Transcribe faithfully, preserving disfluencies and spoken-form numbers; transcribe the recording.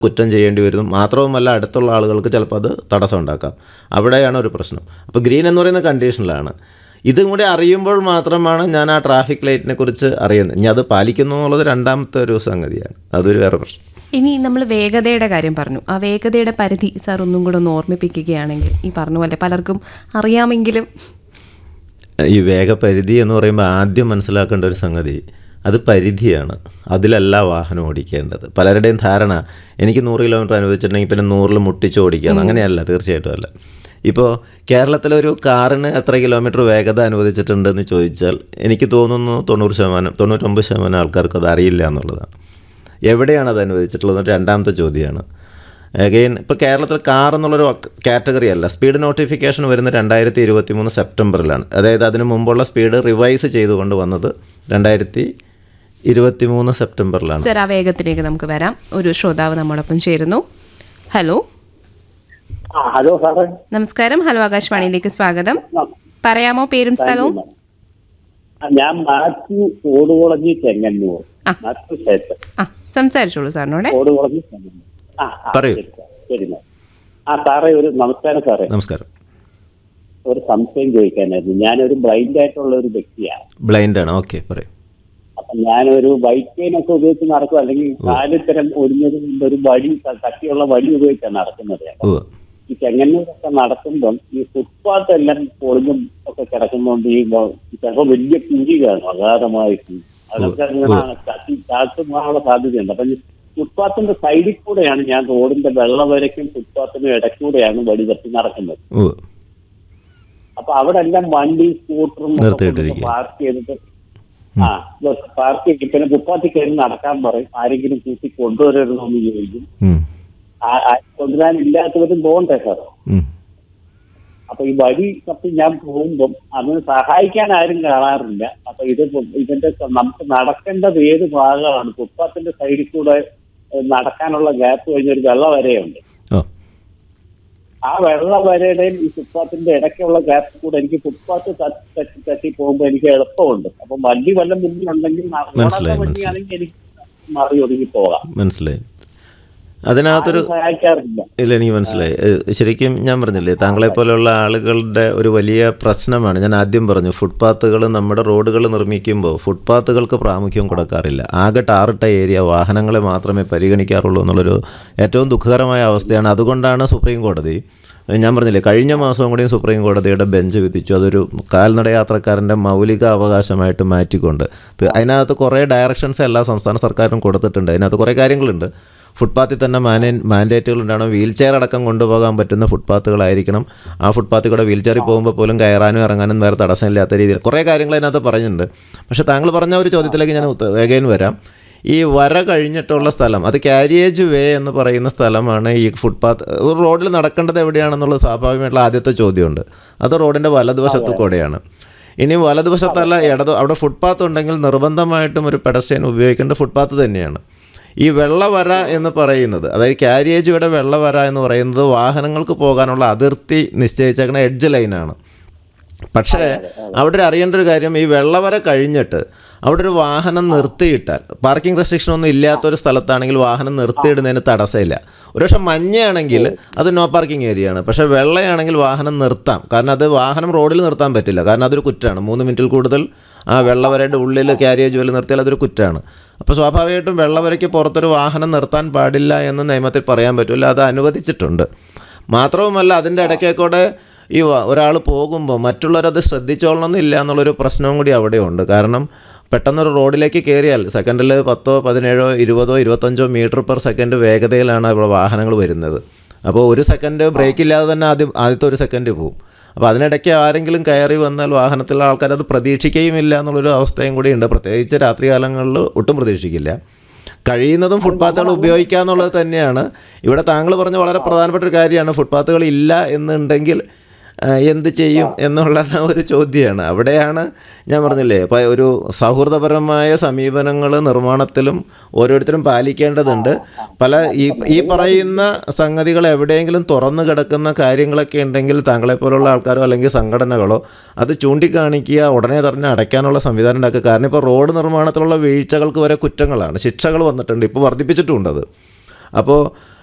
കുറ്റം ചെയ്യേണ്ടി വരുന്നു. മാത്രവുമല്ല അടുത്തുള്ള ആളുകൾക്ക് ചിലപ്പോൾ അത് തടസ്സം ഉണ്ടാക്കാം. അവിടെയാണ് ഒരു പ്രശ്നം. അപ്പോൾ ഗ്രീൻ എന്ന് പറയുന്ന കണ്ടീഷനിലാണ്. ഇതും കൂടി അറിയുമ്പോൾ മാത്രമാണ് ഞാൻ ആ ട്രാഫിക് ലൈറ്റിനെ കുറിച്ച് അറിയുന്നത്. ഇനി അത് പാലിക്കുന്നു എന്നുള്ളത് രണ്ടാമത്തെ ഒരു സംഗതിയാണ്, അതൊരു വേറെ പ്രശ്നം. ഇനി നമ്മൾ വേഗതയുടെ കാര്യം പറഞ്ഞു. ആ വേഗതയുടെ പരിധി സാർ ഒന്നും കൂടെ ഒന്ന് ഓർമ്മിപ്പിക്കുകയാണെങ്കിൽ, ഈ പറഞ്ഞ പോലെ പലർക്കും അറിയാമെങ്കിലും. ഈ വേഗപരിധി എന്ന് പറയുമ്പോൾ ആദ്യം മനസ്സിലാക്കേണ്ട ഒരു സംഗതി, അത് പരിധിയാണ്, അതിലല്ല വാഹനം ഓടിക്കേണ്ടത്. പലരുടെയും ധാരണ എനിക്ക് നൂറ് കിലോമീറ്റർ അനുവദിച്ചിട്ടുണ്ടെങ്കിൽ പിന്നെ നൂറിൽ മുട്ടിച്ച് ഓടിക്കുകയാണ്. അങ്ങനെയല്ല, തീർച്ചയായിട്ടും അല്ല. ഇപ്പോൾ കേരളത്തിലൊരു കാറിന് എത്ര കിലോമീറ്റർ വേഗത അനുവദിച്ചിട്ടുണ്ടെന്ന് ചോദിച്ചാൽ എനിക്ക് തോന്നുന്നു തൊണ്ണൂറ് ശതമാനം തൊണ്ണൂറ്റൊമ്പത് ശതമാനം ആൾക്കാർക്ക് അത് അറിയില്ല എന്നുള്ളതാണ്. എവിടെയാണ് അത് അനുവദിച്ചിട്ടുള്ളത് രണ്ടാമത്തെ ചോദ്യമാണ്. അഗെയിൻ ഇപ്പോൾ കേരളത്തിൽ കാർ എന്നുള്ളൊരു കാറ്റഗറി അല്ല. സ്പീഡ് നോട്ടിഫിക്കേഷൻ വരുന്ന രണ്ടായിരത്തി ഇരുപത്തി മൂന്ന് സെപ്റ്റംബറിലാണ്. അതായത് അതിന് മുമ്പുള്ള സ്പീഡ് റിവൈസ് ചെയ്തുകൊണ്ട് വന്നത് രണ്ടായിരത്തി ഇരുപത്തി മൂന്ന് സെപ്റ്റംബറിലാണ്. സർ, ആ വേഗത്തിലേക്ക് നമുക്ക് വരാം. ഒരു ശ്രോതാവ് നമ്മോടൊപ്പം ചേരുന്നു. ഹലോ ഹലോ സാറേ, നമസ്കാരം. ഹലോ, ആകാശവാണിയിലേക്ക് സ്വാഗതം. പറയാമോ പേരും സ്ഥലവും? ഞാൻ മാത്യു ഓടുകുളഞ്ഞി ചെങ്ങന്നൂർ. മാത്യു ശേഷം ആ സംസാരിച്ചോളൂ സാറിനോട്. ഓടുകുളഞ്ഞി ചെങ്ങന്നൂർ. ആ പറയൂ. ശരി. ആ സാറേ, ഒരു നമസ്കാരം സാറേ. നമസ്കാരം. ഒരു സംശയം ചോദിക്കാനായിരുന്നു. ഞാനൊരു ബ്ലൈൻഡ് ആയിട്ടുള്ള ഒരു വ്യക്തിയാണ്. ബ്ലൈൻഡ് ആണ്, ഓക്കെ, പറയൂ. അപ്പൊ ഞാനൊരു ബൈക്ക് ചെയിനൊക്കെ ഉപയോഗിച്ച് നടക്കും, അല്ലെങ്കിൽ കാലിത്തരം ഒടിഞ്ഞതും ഒരു വടി, കട്ടിയുള്ള വടി ഉപയോഗിച്ചാണ് നടക്കുന്നത്. ഈ ചെങ്ങന്നൂരൊക്കെ നടക്കുമ്പം ഈ ഫുട്പാത്ത് എല്ലാം പൊളിഞ്ഞും ഒക്കെ കിടക്കുന്നതുകൊണ്ട് ഈ ചിലപ്പോൾ വലിയ കുഴി കാണും, അഗാധമായ കുഴി. അതൊക്കെ കത്തി ചാട്ടുമാനുള്ള സാധ്യതയുണ്ട്. അപ്പൊ ഈ ഫുട്പാത്തിന്റെ സൈഡിൽ കൂടെയാണ് ഞാൻ റോഡിന്റെ വെള്ളവരയ്ക്കും ഫുട്പാത്തിനും ഇടയ്ക്കൂടെയാണ് വടി തട്ടി നടക്കുന്നത്. അപ്പൊ അവിടെ എല്ലാം വണ്ടി സ്കൂട്ടറും പാർക്ക് ചെയ്തിട്ട് ആ പാർക്ക് ചെയ്യും. പിന്നെ ഫുട്പാത്തിൽ കയറി നടക്കാൻ പറയും. ആരെങ്കിലും കൂട്ടി കൊണ്ടുവരണമെന്ന് ചോദിക്കും. കൊണ്ടുവരാനില്ലാത്തവരും പോകണ്ടേ സാർ. അപ്പൊ ഈ വഴി തപ്പി ഞാൻ പോകുമ്പം അതിന് സഹായിക്കാൻ ആരും കാണാറില്ല. അപ്പൊ ഇത് ഇതിന്റെ നമുക്ക് നടക്കേണ്ടത് ഏത് ഭാഗമാണ്? ഫുട്പാത്തിന്റെ സൈഡിൽ കൂടെ നടക്കാനുള്ള ഗ്യാപ്പ് കഴിഞ്ഞൊരു വെള്ള വരയുണ്ട്. ആ വെള്ള വരയുടെയും ഈ ഫുട്പാത്തിന്റെ ഇടയ്ക്കുള്ള ഗ്യാപ്പ് കൂടെ എനിക്ക് ഫുട്പാത്ത് തട്ടി തട്ടി പോകുമ്പോൾ എനിക്ക് എളുപ്പമുണ്ട്. അപ്പൊ വണ്ടി വല്ല മുന്നിലുണ്ടെങ്കിൽ വണ്ടിയാണെങ്കിൽ എനിക്ക് മറി ഒതുങ്ങി പോകാം. മനസ്സിലായി. അതിനകത്തൊരു ഇല്ല, എനിക്ക് മനസ്സിലായി. ശരിക്കും ഞാൻ പറഞ്ഞില്ലേ, താങ്കളെ പോലെയുള്ള ആളുകളുടെ ഒരു വലിയ പ്രശ്നമാണ്. ഞാൻ ആദ്യം പറഞ്ഞു, ഫുട്പാത്തുകൾ നമ്മുടെ റോഡുകൾ നിർമ്മിക്കുമ്പോൾ ഫുട്പാത്തുകൾക്ക് പ്രാമുഖ്യം കൊടുക്കാറില്ല. ആകെ ടാറിട്ട ഏരിയ വാഹനങ്ങളെ മാത്രമേ പരിഗണിക്കാറുള്ളൂ എന്നുള്ളൊരു ഏറ്റവും ദുഃഖകരമായ അവസ്ഥയാണ്. അതുകൊണ്ടാണ് സുപ്രീം കോടതി, ഞാൻ പറഞ്ഞില്ലേ, കഴിഞ്ഞ മാസവും കൂടിയും സുപ്രീം കോടതിയുടെ ബെഞ്ച് വിധിച്ചു അതൊരു കാൽനട യാത്രക്കാരൻ്റെ മൗലിക അവകാശമായിട്ട് മാറ്റിക്കൊണ്ട്. അതിനകത്ത് കുറേ ഡയറക്ഷൻസ് എല്ലാ സംസ്ഥാന സർക്കാരും കൊടുത്തിട്ടുണ്ട്. അതിനകത്ത് കുറേ കാര്യങ്ങളുണ്ട്. ഫുട്പാത്തിൽ തന്നെ മാനേ മാൻഡേറ്റുകൾ ഉണ്ടാവണം. വീൽ ചെയർ അടക്കം കൊണ്ടുപോകാൻ പറ്റുന്ന ഫുട്പാത്തുകളായിരിക്കണം. ആ ഫുട്പാത്തിൽ കൂടെ വീൽ ചെയറിൽ പോകുമ്പോൾ പോലും കയറാനും ഇറങ്ങാനും വേറെ തടസ്സമില്ലാത്ത രീതിയിൽ കുറേ കാര്യങ്ങൾ അതിനകത്ത് പറഞ്ഞിട്ടുണ്ട്. പക്ഷേ താങ്കൾ പറഞ്ഞ ഒരു ചോദ്യത്തിലേക്ക് ഞാൻ വേഗം വരാം. ഈ വര കഴിഞ്ഞിട്ടുള്ള സ്ഥലം, അത് കാരിയേജ് വേ എന്ന് പറയുന്ന സ്ഥലമാണ്. ഈ ഫുട്പാത്ത് റോഡിൽ നടക്കേണ്ടത് എവിടെയാണെന്നുള്ളത് സ്വാഭാവികമായിട്ടുള്ള ആദ്യത്തെ ചോദ്യമുണ്ട്. അത് റോഡിൻ്റെ വലതുവശത്തു കൂടെയാണ്. ഇനി വലതുവശത്തല്ല ഇടത്, അവിടെ ഫുട്പാത്ത് ഉണ്ടെങ്കിൽ നിർബന്ധമായിട്ടും ഒരു പെഡസ്ട്രിയൻ ഉപയോഗിക്കേണ്ട ഫുട്പാത്ത് തന്നെയാണ്. ഈ വെള്ളവര എന്ന് പറയുന്നത്, അതായത് കാരിയേജുയുടെ വെള്ളവര എന്ന് പറയുന്നത് വാഹനങ്ങൾക്ക് പോകാനുള്ള അതിർത്തി നിശ്ചയിച്ചേക്കുന്ന എഡ്ജ് ലൈനാണ്. പക്ഷേ അവിടെ ഒരു അറിയേണ്ട ഒരു കാര്യം, ഈ വെള്ളവര കഴിഞ്ഞിട്ട് അവിടെ ഒരു വാഹനം നിർത്തിയിട്ടാൽ, പാർക്കിംഗ് റെസ്ട്രിക്ഷൻ ഒന്നും ഇല്ലാത്തൊരു സ്ഥലത്താണെങ്കിൽ വാഹനം നിർത്തിയിടുന്നതിന് തടസ്സമില്ല. ഒരു പക്ഷേ മഞ്ഞയാണെങ്കിൽ അത് നോ പാർക്കിംഗ് ഏരിയയാണ്. പക്ഷേ വെള്ളയാണെങ്കിൽ വാഹനം നിർത്താം. കാരണം അത് വാഹനം റോഡിൽ നിർത്താൻ പറ്റില്ല, കാരണം അതൊരു കുറ്റമാണ്. മൂന്ന് മിനിറ്റിൽ കൂടുതൽ ആ വെള്ളവരയുടെ ഉള്ളിൽ കാരിയേജ് വല്ല നിർത്തിയാൽ അതൊരു കുറ്റമാണ്. അപ്പോൾ സ്വാഭാവികമായിട്ടും വെള്ളവരയ്ക്ക് പുറത്തൊരു വാഹനം നിർത്താൻ പാടില്ല എന്ന് നിയമത്തിൽ പറയാൻ പറ്റില്ല, അത് അനുവദിച്ചിട്ടുണ്ട്. മാത്രവുമല്ല അതിൻ്റെ ഇടയ്ക്കൂടെ ഈ ഒരാൾ പോകുമ്പോൾ മറ്റുള്ളവരത് ശ്രദ്ധിച്ചോളണമെന്നില്ല എന്നുള്ളൊരു പ്രശ്നവും കൂടി അവിടെയുണ്ട്. കാരണം പെട്ടെന്നൊരു റോഡിലേക്ക് കയറിയാൽ സെക്കൻഡിൽ പത്തോ പതിനേഴോ ഇരുപതോ ഇരുപത്തഞ്ചോ മീറ്റർ പെർ സെക്കൻഡ് വേഗതയിലാണ് അവിടെ വാഹനങ്ങൾ വരുന്നത്. അപ്പോൾ ഒരു സെക്കൻഡ് ബ്രേക്ക് ഇല്ലാതെ തന്നെ ആദ്യം ആദ്യത്തെ ഒരു സെക്കൻഡ് പോകും. അപ്പോൾ അതിനിടയ്ക്ക് ആരെങ്കിലും കയറി വന്നാൽ വാഹനത്തിലുള്ള ആൾക്കാർ അത് പ്രതീക്ഷിക്കുകയുമില്ല എന്നുള്ളൊരു അവസ്ഥയും കൂടിയുണ്ട്. പ്രത്യേകിച്ച് രാത്രികാലങ്ങളിൽ ഒട്ടും പ്രതീക്ഷിക്കില്ല. കഴിയുന്നതും ഫുട്പാത്തുകൾ ഉപയോഗിക്കുക എന്നുള്ളത് തന്നെയാണ്. ഇവിടെ താങ്കൾ പറഞ്ഞ വളരെ പ്രധാനപ്പെട്ട ഒരു കാര്യമാണ്. ഫുട്പാത്തുകൾ ഇല്ല എന്നുണ്ടെങ്കിൽ എന്ത് ചെയ്യും എന്നുള്ള ഒരു ചോദ്യമാണ്. അവിടെയാണ് ഞാൻ പറഞ്ഞില്ലേ, ഇപ്പോൾ ഒരു സൗഹൃദപരമായ സമീപനങ്ങൾ നിർമ്മാണത്തിലും ഓരോരുത്തരും പാലിക്കേണ്ടതുണ്ട്. പല ഈ ഈ പറയുന്ന സംഗതികൾ എവിടെയെങ്കിലും തുറന്നു കിടക്കുന്ന കാര്യങ്ങളൊക്കെ ഉണ്ടെങ്കിൽ താങ്കളെപ്പോലുള്ള ആൾക്കാരോ അല്ലെങ്കിൽ സംഘടനകളോ അത് ചൂണ്ടിക്കാണിക്കുക, ഉടനെ തന്നെ അടയ്ക്കാനുള്ള സംവിധാനം ഉണ്ടാക്കുക. കാരണം ഇപ്പോൾ റോഡ് നിർമ്മാണത്തിലുള്ള വീഴ്ചകൾക്ക് വരെ കുറ്റങ്ങളാണ്, ശിക്ഷകൾ വന്നിട്ടുണ്ട്, ഇപ്പോൾ വർദ്ധിപ്പിച്ചിട്ടുമുണ്ടത്. അപ്പോൾ